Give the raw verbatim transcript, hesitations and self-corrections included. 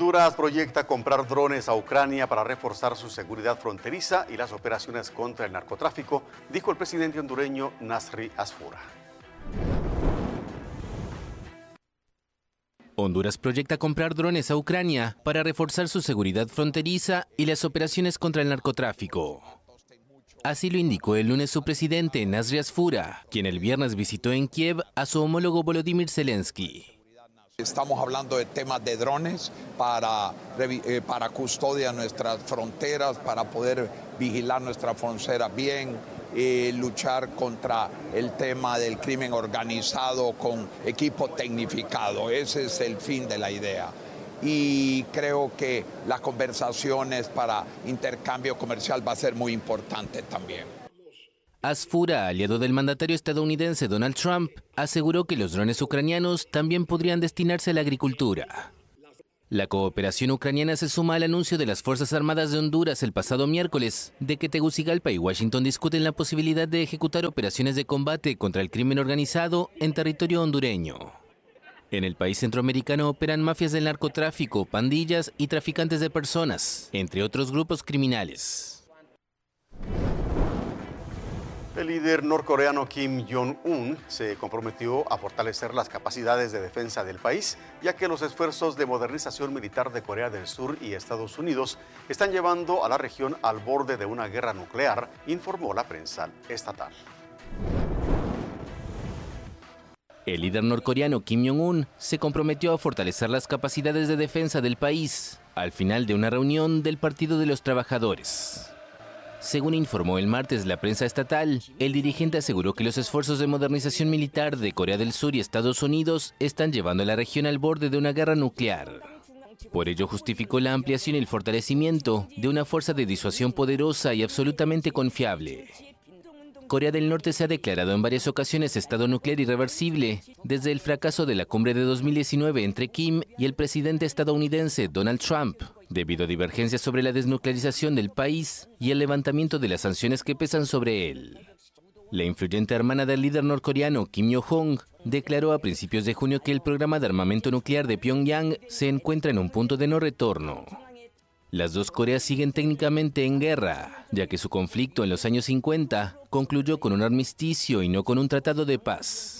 Honduras proyecta comprar drones a Ucrania para reforzar su seguridad fronteriza y las operaciones contra el narcotráfico, dijo el presidente hondureño Nasri Asfura. Honduras proyecta comprar drones a Ucrania para reforzar su seguridad fronteriza y las operaciones contra el narcotráfico. Así lo indicó el lunes su presidente Nasri Asfura, quien el viernes visitó en Kiev a su homólogo Volodymyr Zelensky. Estamos hablando de temas de drones para, eh, para custodia de nuestras fronteras, para poder vigilar nuestras fronteras bien, eh, luchar contra el tema del crimen organizado con equipo tecnificado. Ese es el fin de la idea. Y creo que las conversaciones para intercambio comercial va a ser muy importante también. Asfura, aliado del mandatario estadounidense Donald Trump, aseguró que los drones ucranianos también podrían destinarse a la agricultura. La cooperación ucraniana se suma al anuncio de las Fuerzas Armadas de Honduras el pasado miércoles de que Tegucigalpa y Washington discuten la posibilidad de ejecutar operaciones de combate contra el crimen organizado en territorio hondureño. En el país centroamericano operan mafias del narcotráfico, pandillas y traficantes de personas, entre otros grupos criminales. El líder norcoreano Kim Jong-un se comprometió a fortalecer las capacidades de defensa del país, ya que los esfuerzos de modernización militar de Corea del Sur y Estados Unidos están llevando a la región al borde de una guerra nuclear, informó la prensa estatal. El líder norcoreano Kim Jong-un se comprometió a fortalecer las capacidades de defensa del país al final de una reunión del Partido de los Trabajadores. Según informó el martes la prensa estatal, el dirigente aseguró que los esfuerzos de modernización militar de Corea del Sur y Estados Unidos están llevando a la región al borde de una guerra nuclear. Por ello justificó la ampliación y el fortalecimiento de una fuerza de disuasión poderosa y absolutamente confiable. Corea del Norte se ha declarado en varias ocasiones estado nuclear irreversible desde el fracaso de la cumbre de dos mil diecinueve entre Kim y el presidente estadounidense Donald Trump, debido a divergencias sobre la desnuclearización del país y el levantamiento de las sanciones que pesan sobre él. La influyente hermana del líder norcoreano Kim Yo-jong declaró a principios de junio que el programa de armamento nuclear de Pyongyang se encuentra en un punto de no retorno. Las dos Coreas siguen técnicamente en guerra, ya que su conflicto en los años cincuenta concluyó con un armisticio y no con un tratado de paz.